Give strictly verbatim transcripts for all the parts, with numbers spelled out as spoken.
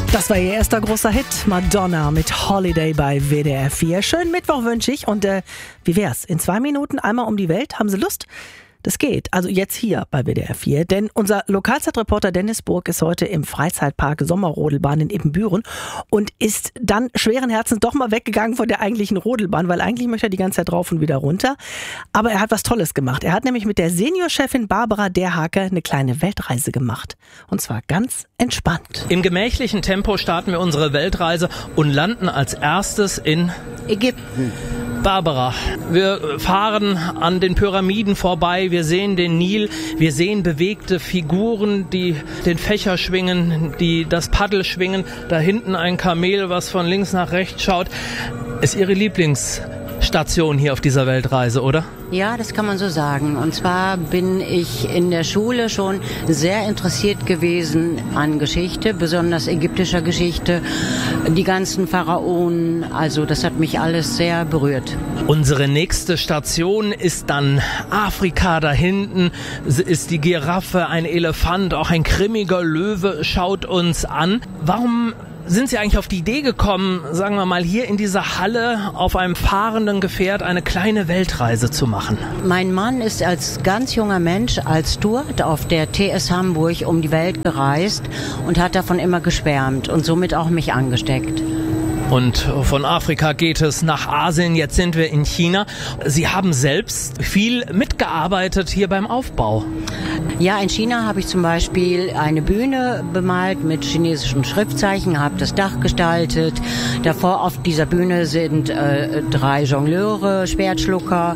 Das war ihr erster großer Hit, Madonna mit Holiday bei W D R vier. Schönen Mittwoch wünsche ich und äh, wie wär's? In zwei Minuten einmal um die Welt, haben Sie Lust? Das geht, also jetzt hier bei W D R vier, denn unser Lokalzeitreporter Dennis Burg ist heute im Freizeitpark Sommerrodelbahn in Ibbenbüren und ist dann schweren Herzens doch mal weggegangen von der eigentlichen Rodelbahn, weil eigentlich möchte er die ganze Zeit rauf und wieder runter. Aber er hat was Tolles gemacht. Er hat nämlich mit der Seniorchefin Barbara Derhake eine kleine Weltreise gemacht. Und zwar ganz entspannt. Im gemächlichen Tempo starten wir unsere Weltreise und landen als erstes in Ägypten. Barbara, wir fahren an den Pyramiden vorbei, wir sehen den Nil, wir sehen bewegte Figuren, die den Fächer schwingen, die das Paddel schwingen, da hinten ein Kamel, was von links nach rechts schaut. Ist Ihre Lieblingsstation hier auf dieser Weltreise, oder? Ja, das kann man so sagen. Und zwar bin ich in der Schule schon sehr interessiert gewesen an Geschichte, besonders ägyptischer Geschichte, die ganzen Pharaonen. Also das hat mich alles sehr berührt. Unsere nächste Station ist dann Afrika. Da hinten ist die Giraffe, ein Elefant, auch ein grimmiger Löwe schaut uns an. Warum sind Sie eigentlich auf die Idee gekommen, sagen wir mal, hier in dieser Halle auf einem fahrenden Gefährt eine kleine Weltreise zu machen? Mein Mann ist als ganz junger Mensch als Steward auf der T S Hamburg um die Welt gereist und hat davon immer geschwärmt und somit auch mich angesteckt. Und von Afrika geht es nach Asien, jetzt sind wir in China. Sie haben selbst viel mitgearbeitet hier beim Aufbau. Ja, in China habe ich zum Beispiel eine Bühne bemalt mit chinesischen Schriftzeichen, habe das Dach gestaltet. Davor auf dieser Bühne sind äh, drei Jongleure, Schwertschlucker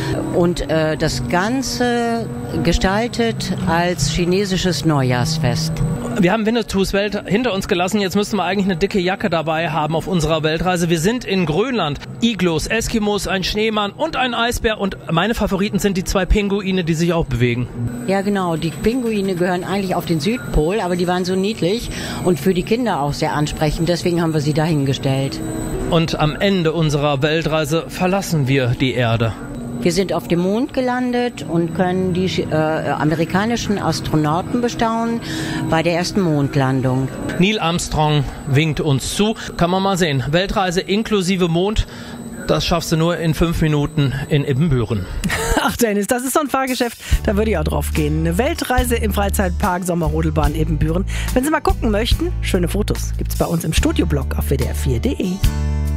und äh, das Ganze gestaltet als chinesisches Neujahrsfest. Wir haben Winnetous Welt hinter uns gelassen. Jetzt müssten wir eigentlich eine dicke Jacke dabei haben auf unserer Weltreise. Wir sind in Grönland. Iglus, Eskimos, ein Schneemann und ein Eisbär. Und meine Favoriten sind die zwei Pinguine, die sich auch bewegen. Ja, genau. Die Pinguine gehören eigentlich auf den Südpol, aber die waren so niedlich und für die Kinder auch sehr ansprechend. Deswegen haben wir sie dahingestellt. Und am Ende unserer Weltreise verlassen wir die Erde. Wir sind auf dem Mond gelandet und können die äh, amerikanischen Astronauten bestaunen bei der ersten Mondlandung. Neil Armstrong winkt uns zu. Kann man mal sehen. Weltreise inklusive Mond. Das schaffst du nur in fünf Minuten in Ibbenbüren. Ach Dennis, das ist so ein Fahrgeschäft, da würde ich auch drauf gehen. Eine Weltreise im Freizeitpark Sommerrodelbahn Ibbenbüren. Wenn Sie mal gucken möchten, schöne Fotos gibt's bei uns im Studioblog auf W D R vier Punkt de.